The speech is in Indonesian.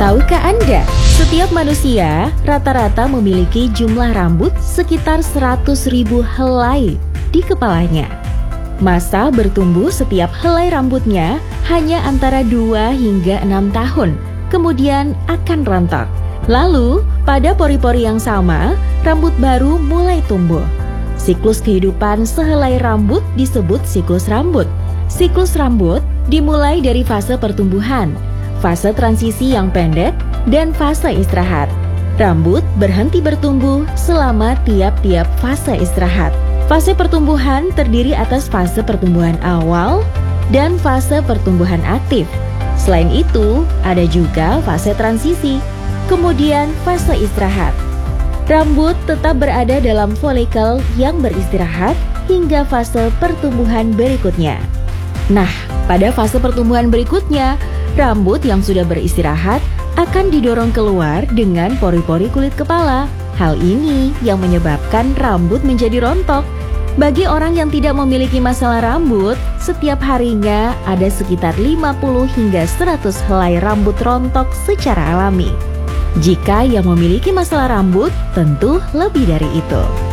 Tahukah Anda, setiap manusia rata-rata memiliki jumlah rambut sekitar 100.000 helai di kepalanya. Masa bertumbuh setiap helai rambutnya hanya antara 2 hingga 6 tahun, kemudian akan rontok. Lalu, pada pori-pori yang sama, rambut baru mulai tumbuh. Siklus kehidupan sehelai rambut disebut siklus rambut. Siklus rambut dimulai dari fase pertumbuhan, fase transisi yang pendek, dan fase istirahat. Rambut berhenti bertumbuh selama tiap-tiap fase istirahat. Fase pertumbuhan terdiri atas fase pertumbuhan awal dan fase pertumbuhan aktif. Selain itu, ada juga fase transisi, kemudian fase istirahat. Rambut tetap berada dalam folikel yang beristirahat hingga fase pertumbuhan berikutnya. Nah, pada fase pertumbuhan berikutnya, rambut yang sudah beristirahat akan didorong keluar dengan pori-pori kulit kepala. Hal ini yang menyebabkan rambut menjadi rontok. Bagi orang yang tidak memiliki masalah rambut, setiap harinya ada sekitar 50 hingga 100 helai rambut rontok secara alami. Jika yang memiliki masalah rambut, tentu lebih dari itu.